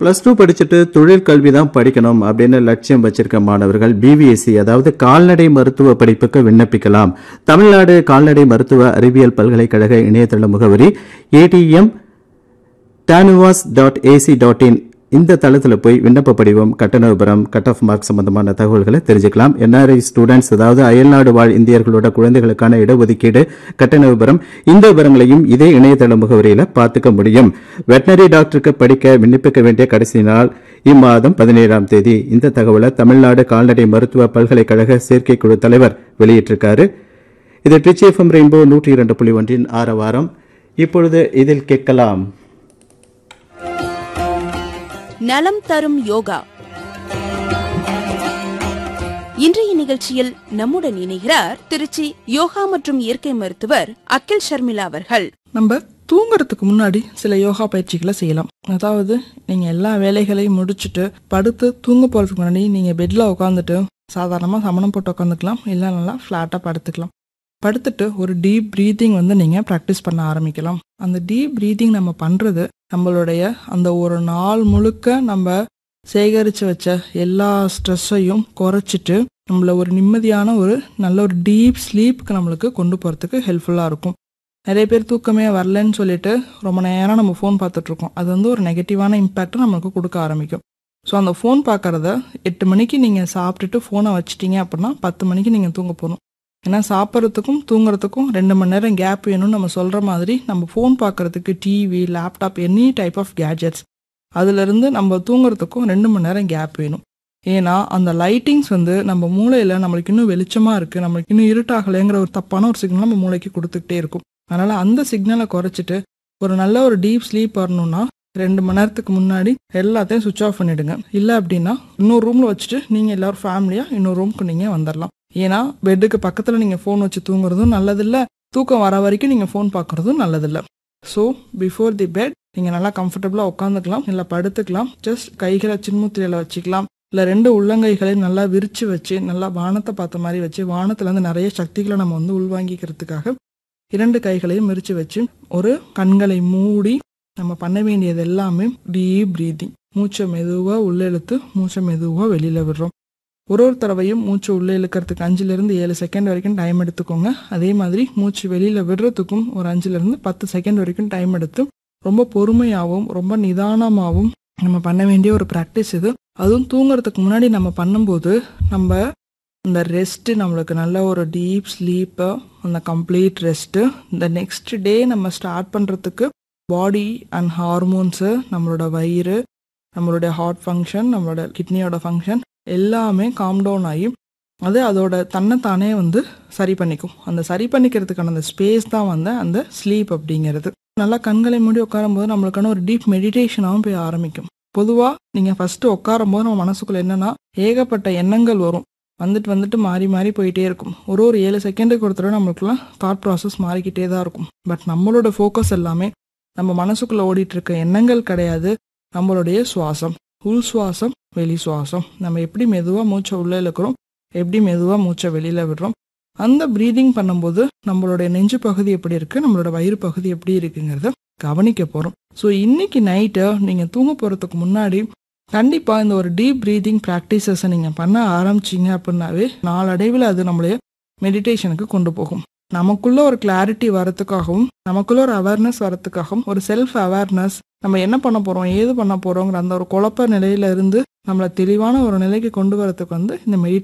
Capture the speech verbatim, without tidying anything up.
Plus two படிச்சுட்டு தொழில் கல்வி தான் படிக்கணும் அப்படின்னு லட்சியம் வச்சிருக்க மாணவர்கள் பிவிஎஸ்சி அதாவது கால்நடை மருத்துவ படிப்புக்கு விண்ணப்பிக்கலாம். தமிழ்நாடு கால்நடை மருத்துவ அறிவியல் பல்கலைக்கழக இணையதள முகவரி ATM TANUVAS dot AC dot in. இந்த தளத்தில் போய் விண்ணப்ப படிவம், கட்டண விபரம், கட் ஆஃப் மார்க் சம்பந்தமான தகவல்களை தெரிஞ்சுக்கலாம். என்ஆர்ஐ ஸ்டூடெண்ட்ஸ் அதாவது அயல்நாடு வாழ் இந்தியர்களோட குழந்தைகளுக்கான இடஒதுக்கீடு, கட்டண விபரம், இந்த விவரங்களையும் இதே இணையதள முகவரியில பார்த்துக்க முடியும். வெட்டனரி டாக்டருக்கு படிக்க விண்ணப்பிக்க வேண்டிய கடைசி நாள் இம்மாதம் பதினேழாம் தேதி. இந்த தகவலை தமிழ்நாடு கால்நடை மருத்துவ பல்கலைக்கழக சேர்க்கைக்குழு தலைவர் வெளியிட்டிருக்காரு. இது ட்ரிச்சி எஃப்எம் ரெயின்போ நூற்றி இரண்டு புள்ளி ஒன்றின் ஆரவாரம். இப்பொழுது இதில் கேட்கலாம் நலம் தரும் யோகா. இன்றைய நிகழ்ச்சியில் நம்முடன் இணைகிறார் திருச்சி யோகா மற்றும் இயற்கை மருத்துவர் அகில் ஷர்மிளா அவர்கள். நம்ம தூங்குறதுக்கு முன்னாடி சில யோகா பயிற்சிகளை செய்யலாம். அதாவது நீங்க எல்லா வேலைகளையும் முடிச்சுட்டு படுத்து தூங்க போறதுக்கு முன்னாடி நீங்க பெட்ல உட்காந்துட்டு சாதாரணமா சமணம் போட்டு உட்காந்துக்கலாம், இல்லை நல்லா ஃபிளாட்டா படுத்துக்கலாம். படுத்துட்டு ஒரு டீப் ப்ரீத்திங் வந்து நீங்க ப்ராக்டிஸ் பண்ண ஆரம்பிக்கலாம். அந்த டீப் ப்ரீத்திங் நம்ம பண்றது நம்மளுடைய அந்த ஒரு நாள் முழுக்க நம்ம சேகரித்து வச்ச எல்லா ஸ்ட்ரெஸ்ஸையும் குறைச்சிட்டு நம்மள ஒரு நிம்மதியான ஒரு நல்ல ஒரு டீப் ஸ்லீப்புக்கு நம்மளுக்கு கொண்டு போகிறதுக்கு ஹெல்ப்ஃபுல்லாக இருக்கும். நிறைய பேர் தூக்கமே வரலன்னு சொல்லிட்டு ரொம்ப நேரம் நம்ம ஃபோன் பார்த்துட்ருக்கோம். அது வந்து ஒரு நெகட்டிவான இம்பேக்டை நம்மளுக்கு கொடுக்க ஆரம்பிக்கும். ஸோ அந்த ஃபோன் பார்க்குறத எட்டு மணிக்கு நீங்கள் சாப்பிட்டுட்டு ஃபோனை வச்சிட்டிங்க அப்படின்னா பத்து மணிக்கு நீங்கள் தூங்க போகணும். ஏன்னா சாப்பிட்றதுக்கும் தூங்குறதுக்கும் ரெண்டு மணி நேரம் கேப் வேணும்னு நம்ம சொல்கிற மாதிரி நம்ம ஃபோன் பார்க்குறதுக்கு TV, laptop, any type of gadgets அதுலேருந்து நம்ம தூங்குறதுக்கும் ரெண்டு மணி நேரம் கேப் வேணும். ஏன்னா அந்த லைட்டிங்ஸ் வந்து நம்ம மூளையில் நம்மளுக்கு இன்னும் வெளிச்சமாக இருக்குது, நம்மளுக்கு இன்னும் இருட்டாகலைங்கிற ஒரு தப்பான ஒரு சிக்னல் நம்ம மூளைக்கு கொடுத்துக்கிட்டே இருக்கும். அதனால் அந்த சிக்னலை குறைச்சிட்டு ஒரு நல்ல ஒரு டீப் ஸ்லீப் வரணும்னா ரெண்டு மணி நேரத்துக்கு முன்னாடி எல்லாத்தையும் சுவிட்ச் ஆஃப் பண்ணிவிடுங்க. இல்லை அப்படின்னா இன்னொரு ரூமில் வச்சுட்டு நீங்கள் எல்லோரும் ஃபேமிலியாக இன்னொரு ரூமுக்கு நீங்கள் வந்துடலாம். ஏன்னா பெட்டுக்கு பக்கத்தில் நீங்கள் ஃபோன் வச்சு தூங்குறதும் நல்லதில்லை, தூக்கம் வர வரைக்கும் நீங்கள் ஃபோன் பார்க்குறதும் நல்லதில்லை. ஸோ பிஃபோர் தி பெட் நீங்கள் நல்லா கம்ஃபர்டபுளாக உட்காந்துக்கலாம், இல்லை படுத்துக்கலாம். ஜஸ்ட் கைகளை சின்முத்திரையில் வச்சுக்கலாம், இல்லை ரெண்டு உள்ளங்கைகளை நல்லா விரித்து வச்சு நல்லா வானத்தை பார்த்த மாதிரி வச்சு வானத்துலேருந்து நிறைய சக்திகளை நம்ம வந்து உள்வாங்கிக்கிறதுக்காக இரண்டு கைகளையும் விரித்து வச்சு ஒரு கண்களை மூடி நம்ம பண்ண வேண்டியது எல்லாமே டீப் ப்ரீதிங். மூச்சை மெதுவாக உள்ளே இழுத்து மூச்சை மெதுவாக வெளியில் விடுறோம். ஒரு ஒரு தடவையும் மூச்சு உள்ளே இழுக்கிறதுக்கு அஞ்சுலேருந்து ஏழு செகண்ட் வரைக்கும் டைம் எடுத்துக்கோங்க. அதே மாதிரி மூச்சு வெளியில் விடுறதுக்கும் ஒரு அஞ்சுலேருந்து பத்து செகண்ட் வரைக்கும் டைம் எடுத்து ரொம்ப பொறுமையாகவும் ரொம்ப நிதானமாகவும் நம்ம பண்ண வேண்டிய ஒரு ப்ராக்டிஸ் இது. அதுவும் தூங்குறதுக்கு முன்னாடி நம்ம பண்ணும்போது நம்ம இந்த ரெஸ்ட்டு நம்மளுக்கு நல்ல ஒரு டீப் ஸ்லீப்பு, அந்த கம்ப்ளீட் ரெஸ்ட்டு, இந்த நெக்ஸ்ட் டே நம்ம ஸ்டார்ட் பண்ணுறதுக்கு பாடி அண்ட் ஹார்மோன்ஸு, நம்மளோட வயிறு, நம்மளுடைய ஹார்ட் ஃபங்க்ஷன், நம்மளோட கிட்னியோட ஃபங்க்ஷன் எல்லாமே காம் டவுன் ஆகி அது அதோட தன்னைத்தானே வந்து சரி பண்ணிக்கும். அந்த சரி பண்ணிக்கிறதுக்கான அந்த ஸ்பேஸ் தான் வந்து அந்த ஸ்லீப் அப்படிங்கிறது. நல்லா கண்களை மூடி உட்காரும் போது நம்மளுக்கான ஒரு டீப் மெடிடேஷனாகவும் போய் ஆரம்பிக்கும். பொதுவாக நீங்கள் ஃபஸ்ட்டு உட்காரும் போது நம்ம மனசுக்குள்ளே என்னென்னா ஏகப்பட்ட எண்ணங்கள் வரும், வந்துட்டு வந்துட்டு மாறி மாறி போயிட்டே இருக்கும். ஒரு ஒரு ஏழு செகண்டுக்கு ஒரு தடவை நம்மளுக்குலாம் தாட் ப்ராசஸ் மாறிக்கிட்டே தான் இருக்கும். பட் நம்மளோட ஃபோக்கஸ் எல்லாமே நம்ம மனசுக்குள்ளே ஓடிட்டு இருக்க எண்ணங்கள் கிடையாது, நம்மளுடைய சுவாசம். உள் சுவாசம், வெளி சுவாசம். நம்ம எப்படி மெதுவாக மூச்சை உள்ளே இழுக்கிறோம், எப்படி மெதுவாக மூச்சை வெளியில் விடுறோம். அந்த ப்ரீதிங் பண்ணும்போது நம்மளுடைய நெஞ்சு பகுதி எப்படி இருக்குது, நம்மளோட வயிறு பகுதி எப்படி இருக்குங்கிறத கவனிக்க போகிறோம். ஸோ இன்னைக்கு நைட்டு நீங்கள் தூங்க போகிறதுக்கு முன்னாடி கண்டிப்பாக இந்த ஒரு டீப் ப்ரீதிங் ப்ராக்டிசஸை நீங்கள் பண்ண ஆரம்பிச்சிங்க அப்படின்னாவே நாளடைவில் அது நம்மளைய மெடிடேஷனுக்கு கொண்டு போகும். நமக்குள்ள ஒரு கிளாரிட்டி வரத்துக்காகவும் நமக்குள்ள ஒரு அவேர்னஸ் வரத்துக்காகவும் ஒரு செல்ஃப் அவேர்னஸ், நம்ம என்ன பண்ண போகிறோம் ஏது பண்ண போகிறோங்கிற அந்த ஒரு குழப்ப நிலையில இருந்து நம்மளை தெளிவான ஒரு நிலைக்கு கொண்டு வரதுக்கு வந்து இந்த மெடி